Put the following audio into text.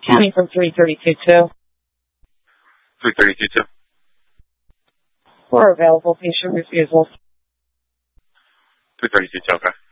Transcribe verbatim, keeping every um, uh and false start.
County from three thirty-two two. three thirty-two two. We're available. Patient refusal. three thirty-two two, okay.